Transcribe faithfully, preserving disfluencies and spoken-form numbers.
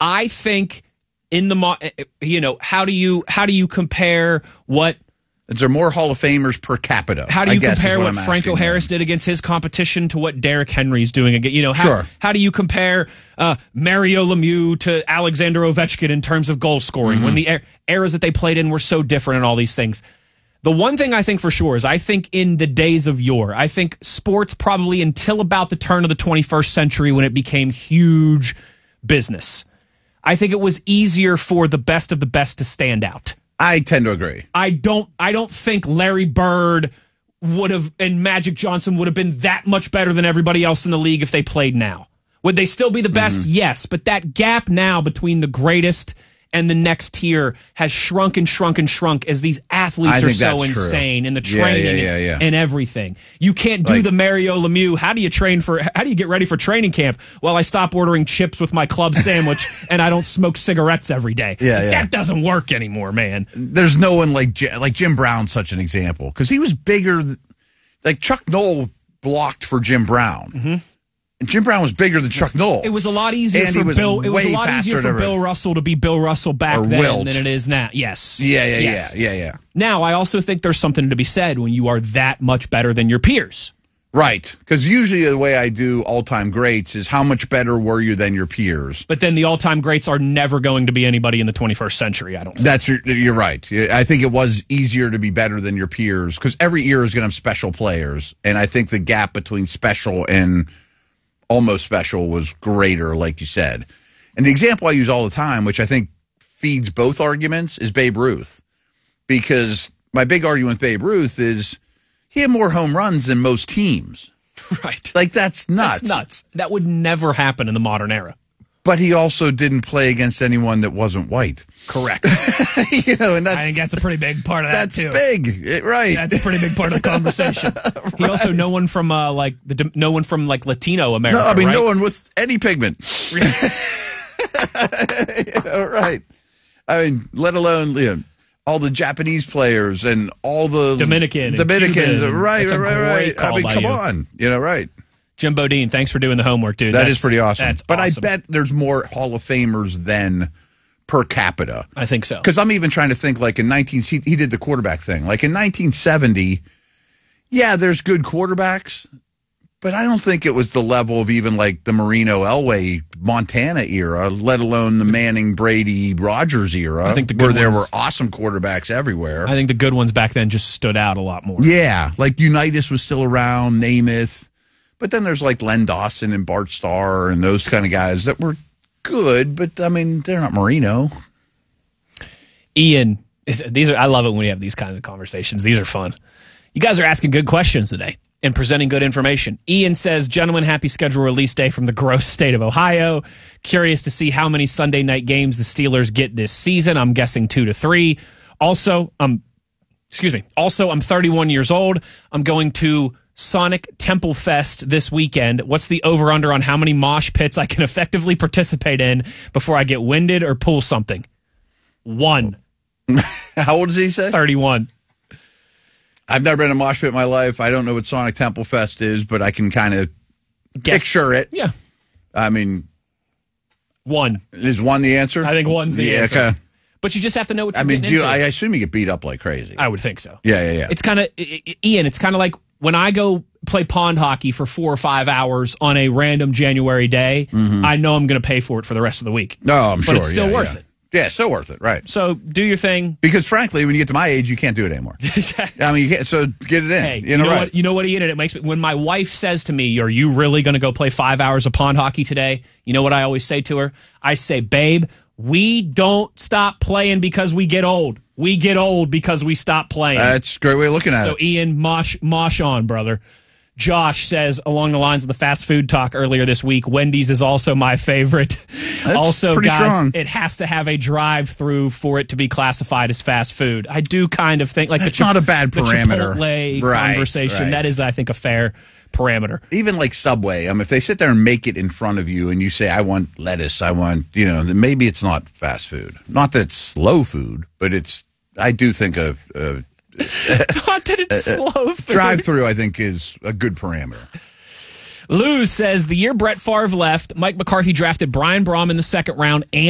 I think in the mo- you know how do you how do you compare what? Is there more Hall of Famers per capita? How do you compare what, what Franco Harris did against his competition to what Derrick Henry's doing again? You know, how, sure. how do you compare uh, Mario Lemieux to Alexander Ovechkin in terms of goal scoring mm-hmm. when the er- eras that they played in were so different and all these things? The one thing I think for sure is I think in the days of yore, I think sports probably until about the turn of the twenty-first century when it became huge business, I think it was easier for the best of the best to stand out. I tend to agree. I don't I don't think Larry Bird would have and Magic Johnson would have been that much better than everybody else in the league if they played now. Would they still be the best? Mm-hmm. Yes, but that gap now between the greatest and the next tier has shrunk and shrunk and shrunk as these athletes are so insane in the training yeah, yeah, yeah, yeah. and everything. You can't do like, the Mario Lemieux. How do you train for, how do you get ready for training camp? Well, I stop ordering chips with my club sandwich and I don't smoke cigarettes every day. Yeah, yeah. That doesn't work anymore, man. There's no one like, like Jim Brown's such an example because he was bigger. Like Chuck Noll blocked for Jim Brown. Mm-hmm. And Jim Brown was bigger than Chuck Noll. It was a lot easier and for was Bill. It was a lot easier for Bill Russell to be Bill Russell back or then Wilt. than it is now. Yes. Yeah, yeah, yes. yeah, yeah, yeah. Now, I also think there's something to be said when you are that much better than your peers. Right. Because usually the way I do all-time greats is how much better were you than your peers? But then the all-time greats are never going to be anybody in the twenty-first century, I don't think. That's You're right. I think it was easier to be better than your peers because every era is going to have special players. And I think the gap between special and almost special was greater, like you said. And the example I use all the time, which I think feeds both arguments, is Babe Ruth. Because my big argument with Babe Ruth is he had more home runs than most teams. Right. Like, that's nuts. That's nuts. That would never happen in the modern era. But he also didn't play against anyone that wasn't white. Correct. you know, and that's, I think that's a pretty big part of that, that's too. That's big, it, right. That's a pretty big part of the conversation. right. He also, no one from, uh, like, the no one from, like, Latino America, No, I mean, right? no one with any pigment. you know, right. I mean, let alone, you know, all the Japanese players and all the Dominican, Dominicans, right, That's right, right, right. I mean, come you. on, you know, right. Jim Bodine, thanks for doing the homework, dude. That that's, is pretty awesome. That's but awesome. I bet there's more Hall of Famers than per capita. I think so. Because I'm even trying to think, like in nineteen, he, he did the quarterback thing. Like in nineteen seventy, yeah, there's good quarterbacks, but I don't think it was the level of even like the Marino Elway Montana era, let alone the Manning Brady Rodgers era, I think the where good there ones, were awesome quarterbacks everywhere. I think the good ones back then just stood out a lot more. Yeah, like Unitas was still around, Namath. But then there's like Len Dawson and Bart Starr and those kind of guys that were good, but I mean, they're not Marino. Ian, these are I love it when we have these kinds of conversations. These are fun. You guys are asking good questions today and presenting good information. Ian says, gentlemen, happy schedule release day from the gross state of Ohio. Curious to see how many Sunday night games the Steelers get this season. I'm guessing two to three. Also, um, excuse me. Also, I'm thirty-one years old. I'm going to Sonic Temple Fest this weekend. What's the over-under on how many mosh pits I can effectively participate in before I get winded or pull something? One. How old does he say? thirty-one. I've never been in a mosh pit in my life. I don't know what Sonic Temple Fest is, but I can kind of picture it. Yeah. I mean, one. Is one the answer? I think one's the yeah, answer. Okay. But you just have to know what you're I mean, getting do you, into. I assume you get beat up like crazy. I would think so. Yeah, yeah, yeah. It's kind of, Ian, it's kind of like when I go play pond hockey for four or five hours on a random January day, mm-hmm. I know I'm going to pay for it for the rest of the week. No, I'm but sure. But it's still yeah, worth yeah. it. Yeah, still worth it, right. So do your thing. Because frankly, when you get to my age, you can't do it anymore. I mean, you can't, so get it in. Hey, you know, you know right. what, you know what, Ian, it makes me, when my wife says to me, are you really going to go play five hours of pond hockey today? You know what I always say to her? I say, babe, we don't stop playing because we get old. We get old because we stop playing. That's a great way of looking at so, it. So, Ian, mosh, mosh on, brother. Josh says, along the lines of the fast food talk earlier this week, Wendy's is also my favorite. That's also, pretty guys, strong. It has to have a drive-through for it to be classified as fast food. I do kind of think like That's the not a bad parameter. The Chipotle right, conversation. Right. That is, I think, a fair parameter. Even like Subway, um, if they sit there and make it in front of you and you say, I want lettuce, I want, you know, then maybe it's not fast food. Not that it's slow food, but it's, I do think a, a not that it's slow food. Drive-through, I think, is a good parameter. Lou says, the year Brett Favre left, Mike McCarthy drafted Brian Braum in the second round and